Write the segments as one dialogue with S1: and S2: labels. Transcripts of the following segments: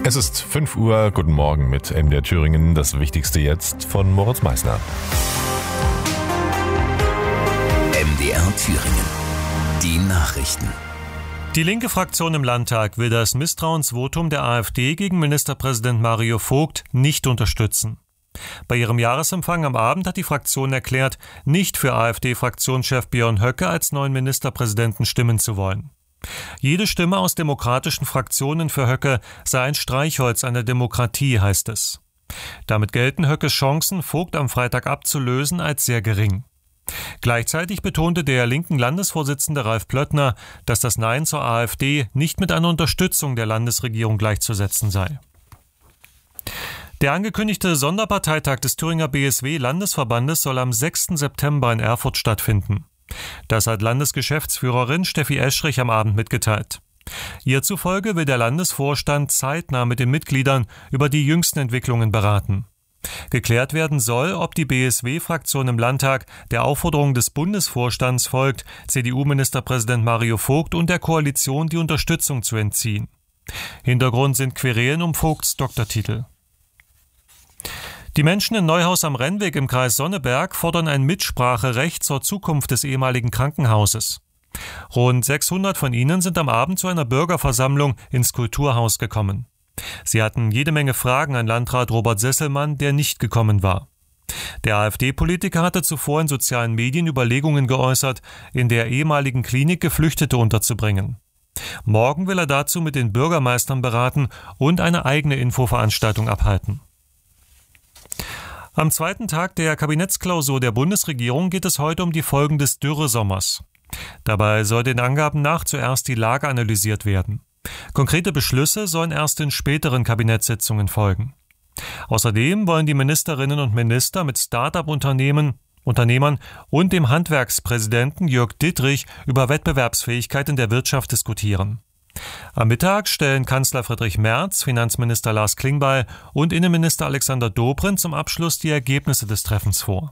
S1: Es ist 5 Uhr, guten Morgen mit MDR Thüringen, das Wichtigste jetzt von Moritz Meissner.
S2: MDR Thüringen, die Nachrichten.
S3: Die linke Fraktion im Landtag will das Misstrauensvotum der AfD gegen Ministerpräsident Mario Vogt nicht unterstützen. Bei ihrem Jahresempfang am Abend hat die Fraktion erklärt, nicht für AfD-Fraktionschef Björn Höcke als neuen Ministerpräsidenten stimmen zu wollen. Jede Stimme aus demokratischen Fraktionen für Höcke sei ein Streichholz einer Demokratie, heißt es. Damit gelten Höckes Chancen, Vogt am Freitag abzulösen, als sehr gering. Gleichzeitig betonte der linken Landesvorsitzende Ralf Plöttner, dass das Nein zur AfD nicht mit einer Unterstützung der Landesregierung gleichzusetzen sei. Der angekündigte Sonderparteitag des Thüringer BSW-Landesverbandes soll am 6. September in Erfurt stattfinden. Das hat Landesgeschäftsführerin Steffi Eschrich am Abend mitgeteilt. Ihr zufolge will der Landesvorstand zeitnah mit den Mitgliedern über die jüngsten Entwicklungen beraten. Geklärt werden soll, ob die BSW-Fraktion im Landtag der Aufforderung des Bundesvorstands folgt, CDU-Ministerpräsident Mario Vogt und der Koalition die Unterstützung zu entziehen. Hintergrund sind Querelen um Vogts Doktortitel. Die Menschen in Neuhaus am Rennweg im Kreis Sonneberg fordern ein Mitspracherecht zur Zukunft des ehemaligen Krankenhauses. Rund 600 von ihnen sind am Abend zu einer Bürgerversammlung ins Kulturhaus gekommen. Sie hatten jede Menge Fragen an Landrat Robert Sesselmann, der nicht gekommen war. Der AfD-Politiker hatte zuvor in sozialen Medien Überlegungen geäußert, in der ehemaligen Klinik Geflüchtete unterzubringen. Morgen will er dazu mit den Bürgermeistern beraten und eine eigene Infoveranstaltung abhalten. Am zweiten Tag der Kabinettsklausur der Bundesregierung geht es heute um die Folgen des Dürresommers. Dabei soll den Angaben nach zuerst die Lage analysiert werden. Konkrete Beschlüsse sollen erst in späteren Kabinettssitzungen folgen. Außerdem wollen die Ministerinnen und Minister mit Start-up-Unternehmern und dem Handwerkspräsidenten Jörg Dittrich über Wettbewerbsfähigkeit in der Wirtschaft diskutieren. Am Mittag stellen Kanzler Friedrich Merz, Finanzminister Lars Klingbeil und Innenminister Alexander Dobrindt zum Abschluss die Ergebnisse des Treffens vor.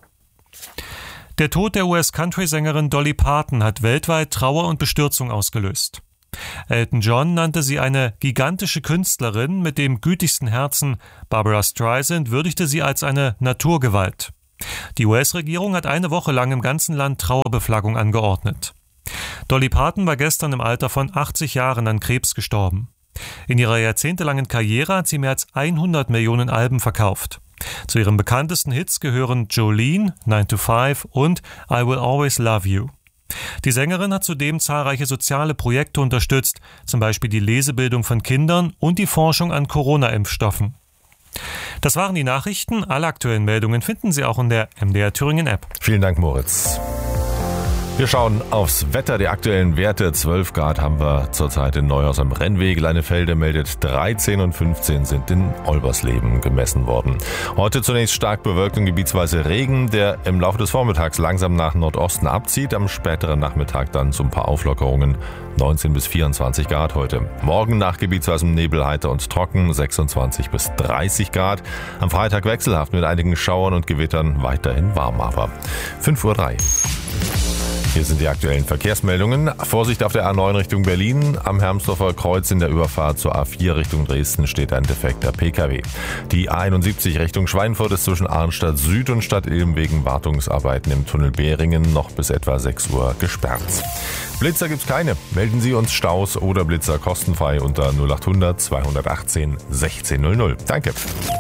S3: Der Tod der US-Country-Sängerin Dolly Parton hat weltweit Trauer und Bestürzung ausgelöst. Elton John nannte sie eine gigantische Künstlerin mit dem gütigsten Herzen, Barbara Streisand würdigte sie als eine Naturgewalt. Die US-Regierung hat eine Woche lang im ganzen Land Trauerbeflaggung angeordnet. Dolly Parton war gestern im Alter von 80 Jahren an Krebs gestorben. In ihrer jahrzehntelangen Karriere hat sie mehr als 100 Millionen Alben verkauft. Zu ihren bekanntesten Hits gehören Jolene, 9 to 5 und I Will Always Love You. Die Sängerin hat zudem zahlreiche soziale Projekte unterstützt, zum Beispiel die Lesebildung von Kindern und die Forschung an Corona-Impfstoffen. Das waren die Nachrichten. Alle aktuellen Meldungen finden Sie auch in der MDR Thüringen App.
S1: Vielen Dank, Moritz. Wir schauen aufs Wetter, die aktuellen Werte. 12 Grad haben wir zurzeit in Neuhaus am Rennweg. Leinefelde meldet 13 und 15 sind in Olbersleben gemessen worden. Heute zunächst stark bewölkt und gebietsweise Regen, der im Laufe des Vormittags langsam nach Nordosten abzieht. Am späteren Nachmittag dann so ein paar Auflockerungen. 19 bis 24 Grad heute. Morgen nach gebietsweisem Nebel heiter und trocken, 26 bis 30 Grad. Am Freitag wechselhaft mit einigen Schauern und Gewittern, weiterhin warm aber. 5:03 Uhr. Hier sind die aktuellen Verkehrsmeldungen. Vorsicht auf der A9 Richtung Berlin. Am Hermsdorfer Kreuz in der Überfahrt zur A4 Richtung Dresden steht ein defekter Pkw. Die A71 Richtung Schweinfurt ist zwischen Arnstadt Süd und Stadt Ilm wegen Wartungsarbeiten im Tunnel Behringen noch bis etwa 6 Uhr gesperrt. Blitzer gibt's keine. Melden Sie uns Staus oder Blitzer kostenfrei unter 0800 218 1600. Danke.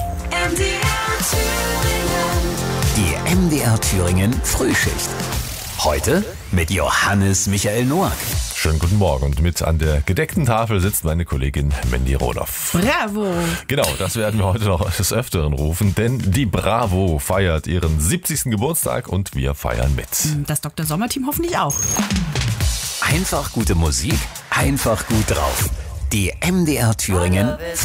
S2: Die MDR Thüringen Frühschicht. Heute mit Johannes Michael Noack.
S1: Schönen guten Morgen und mit an der gedeckten Tafel sitzt meine Kollegin Mandy Rodoff.
S4: Bravo!
S1: Genau, das werden wir heute noch des Öfteren rufen, denn die Bravo feiert ihren 70. Geburtstag und wir feiern mit.
S4: Das Dr. Sommer-Team hoffentlich auch.
S2: Einfach gute Musik, einfach gut drauf. Die MDR Thüringen